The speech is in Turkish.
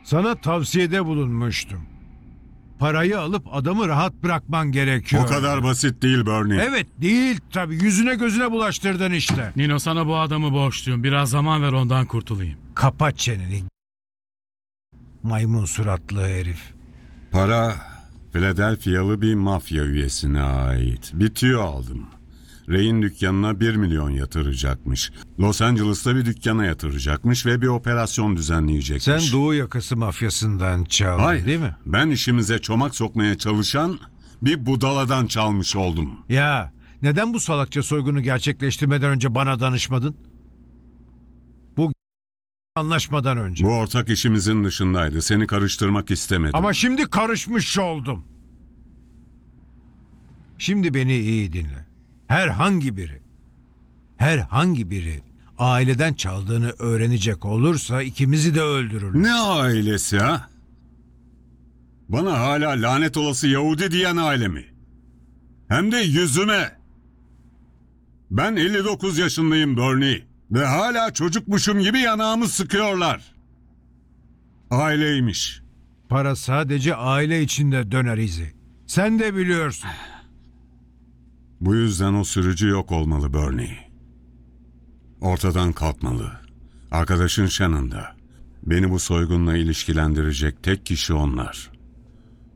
Sana tavsiyede bulunmuştum. Parayı alıp adamı rahat bırakman gerekiyor. O kadar basit değil Bernie. Evet değil tabii. Yüzüne gözüne bulaştırdın işte. Nino, sana bu adamı borçluyum. Biraz zaman ver, ondan kurtulayım. Kapat çeneni. Maymun suratlı herif. Para Philadelphia'lı bir mafya üyesine ait. Bitiyor aldım. Ray'in dükkanına 1 milyon yatıracakmış. Los Angeles'ta bir dükkana yatıracakmış ve bir operasyon düzenleyecekmiş. Sen Doğu yakası mafyasından çaldın Hayır, değil mi? ben işimize çomak sokmaya çalışan bir budaladan çalmış oldum. Ya neden bu salakça soygunu gerçekleştirmeden önce bana danışmadın? Bu anlaşmadan önce. Bu ortak işimizin dışındaydı. Seni karıştırmak istemedim. Ama şimdi karışmış oldum. Şimdi beni iyi dinle. Herhangi biri aileden çaldığını öğrenecek olursa ikimizi de öldürürler. Ne ailesi ha? Bana hala lanet olası Yahudi diyen aile mi? Hem de yüzüme. Ben 59 yaşındayım Bernie. Ve hala çocukmuşum gibi yanağımı sıkıyorlar. Aileymiş. Para sadece aile içinde döner izi. Sen de biliyorsun. Bu yüzden o sürücü yok olmalı Bernie. Ortadan kalkmalı. Arkadaşın Shannon'da. Beni bu soygunla ilişkilendirecek tek kişi onlar.